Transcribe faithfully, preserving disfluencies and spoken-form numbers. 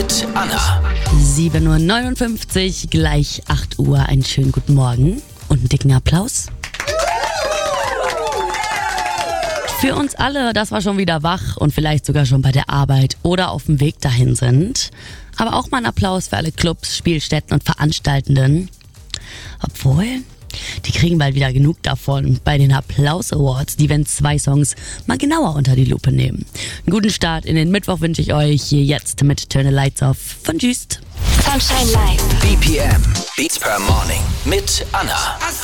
mit Anna. sieben Uhr neunundfünfzig, gleich acht Uhr. Einen schönen guten Morgen und einen dicken Applaus. Für uns alle, dass wir schon wieder wach und vielleicht sogar schon bei der Arbeit oder auf dem Weg dahin sind. Aber auch mal ein Applaus für alle Clubs, Spielstätten und Veranstaltenden. Obwohl, die kriegen bald wieder genug davon bei den Applaus Awards, die werden zwei Songs mal genauer unter die Lupe nehmen. Einen guten Start in den Mittwoch wünsche ich euch hier jetzt mit Turn the Lights Off von Juiced. Sunshine Live. B P M, Beats per Morning mit Anna.